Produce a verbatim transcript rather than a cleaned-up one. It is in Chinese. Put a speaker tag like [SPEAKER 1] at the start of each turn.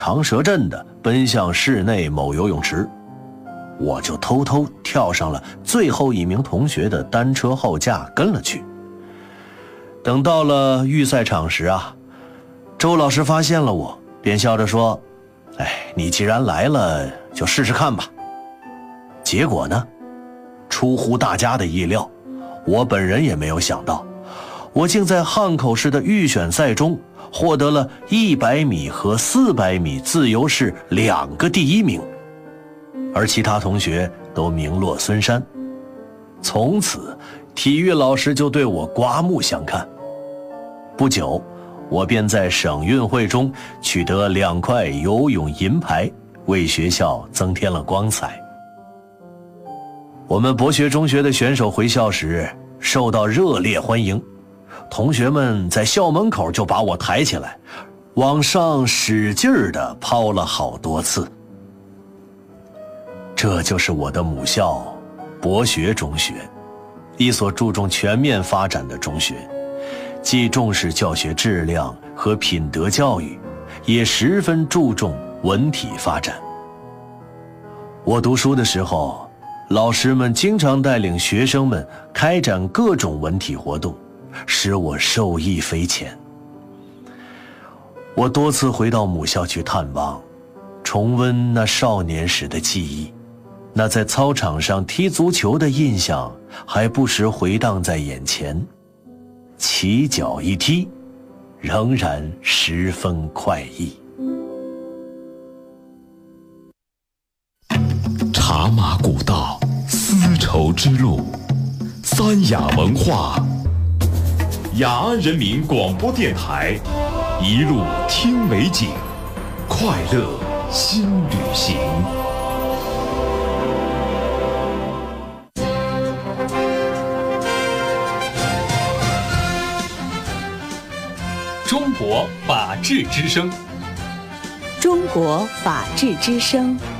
[SPEAKER 1] 长蛇阵的奔向室内某游泳池，我就偷偷跳上了最后一名同学的单车后架跟了去。等到了预赛场时啊，周老师发现了我，便笑着说：哎，你既然来了，就试试看吧。结果呢，出乎大家的意料，我本人也没有想到，我竟在汉口市的预选赛中获得了一百米和四百米自由式两个第一名，而其他同学都名落孙山。从此，体育老师就对我刮目相看。不久，我便在省运会中取得两块游泳银牌，为学校增添了光彩。我们博学中学的选手回校时受到热烈欢迎，同学们在校门口就把我抬起来，往上使劲儿地抛了好多次。这就是我的母校博学中学，一所注重全面发展的中学，既重视教学质量和品德教育，也十分注重文体发展。我读书的时候，老师们经常带领学生们开展各种文体活动，使我受益匪浅。我多次回到母校去探望，重温那少年时的记忆，那在操场上踢足球的印象还不时回荡在眼前，起脚一踢，仍然十分快意。
[SPEAKER 2] 茶马古道，丝绸之路，三雅文化，雅安人民广播电台，一路听美景，快乐新旅行。
[SPEAKER 3] 中国法治之声，
[SPEAKER 4] 中国法治之声。